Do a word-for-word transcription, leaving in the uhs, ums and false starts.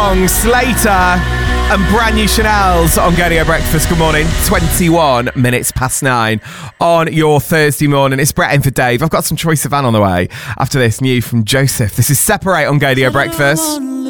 song, Slater and brand new Chanel's on Gaydio Breakfast. Good morning. twenty-one minutes past nine on your Thursday morning. It's Brett in for Dave. I've got some Troye Sivan on the way. After this, new from Joseph. This is Separate on Gaydio Breakfast.